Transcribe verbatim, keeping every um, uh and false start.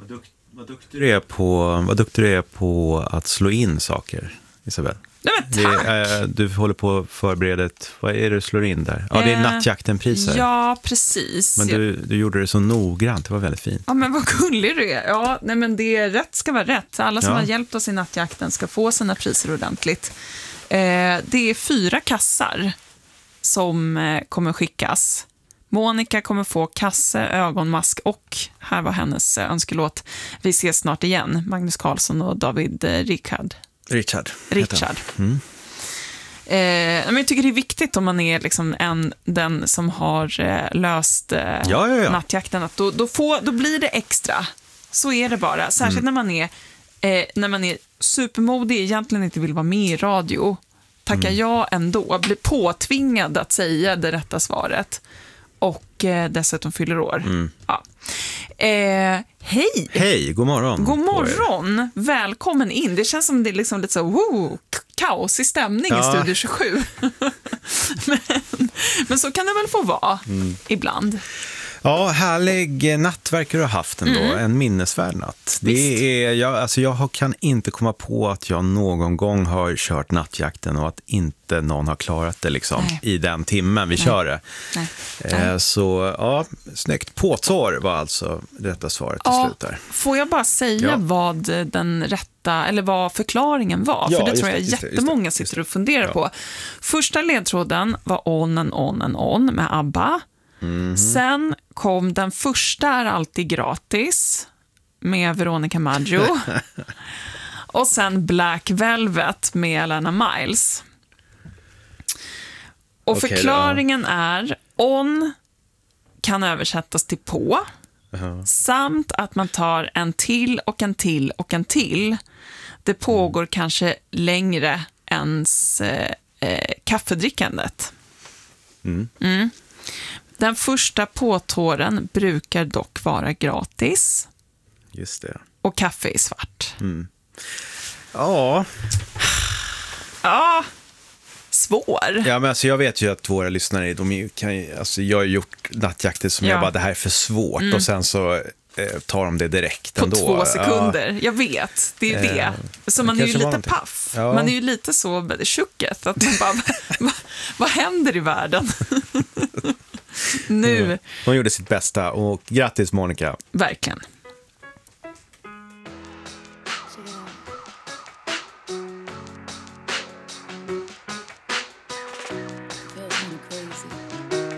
Vad, dukt, vad, duktig du är på, vad duktig du är på att slå in saker, Isabel. Nej, men tack. Det är, du håller på att förbereda ett, vad är det du slår in där? Ja, det är nattjaktenpriser. Ja, precis. Men du, du gjorde det så noggrant, det var väldigt fint. Ja, men vad gullig du är. Ja, nej, men det är rätt ska vara rätt. Alla som Ja. har hjälpt oss i nattjakten ska få sina priser ordentligt. Eh, det är fyra kassar som eh, kommer skickas. Monica kommer få kasse, ögonmask och, här var hennes eh, önskelåt, Vi ses snart igen, Magnus Carlsson och David eh, Rickard. Richard. Richard. Mm. Eh, men jag tycker det är viktigt om man är liksom en, den som har eh, löst eh, Ja, ja, ja. nattjakten, att då, då, får, då blir det extra. Så är det bara. Särskilt Mm. när man är eh, när man är supermodig, egentligen inte vill vara med i radio. Tackar Mm. jag ändå, blir påtvingad att säga det rätta svaret. Och eh, dessutom fyller år. Mm. Ja. Eh, hej! Hej, god morgon. God morgon, välkommen in. Det känns som det är liksom lite så wow, kaos i stämning Ja. i Studio tjugosju. men, men så kan det väl få vara mm. ibland. Ja, härlig natt verkar du ha haft ändå. Mm. En minnesvärd natt. Det är, jag, alltså jag kan inte komma på att jag någon gång har kört nattjakten och att inte någon har klarat det liksom, i den timmen vi Nej. kör det. Nej. Eh, så ja, snyggt. Påtår var alltså det rätta svaret till ja, slut där. Får jag bara säga ja. vad den rätta, eller vad förklaringen var? Ja, för det tror jag det, just jättemånga just det, sitter och funderar ja. på. Första ledtråden var On and On and On med ABBA. Mm-hmm. Sen kom den första är alltid gratis med Veronica Maggio. Och sen Black Velvet med Alana Miles. Och okay, förklaringen då. är on kan översättas till på. Uh-huh. Samt att man tar en till och en till och en till. Det pågår mm. kanske längre än eh, eh, kaffedrickandet. Mm. Mm. Den första påtåren brukar dock vara gratis. Just det. Och kaffe är svart. Mm. Ja. Ja. Svår. Ja, men alltså jag vet ju att våra lyssnare, de kan, alltså jag har gjort nattjakter som ja. jag bara, det här är för svårt. Mm. Och sen så eh, tar de det direkt på ändå. två sekunder. Ja. Jag vet, det är ju eh, det. Så man är ju lite någonting. paff. Ja. Man är ju lite så tjucket att man bara, vad, vad händer i världen? Nu. Hon gjorde sitt bästa och grattis Monica. Verkligen.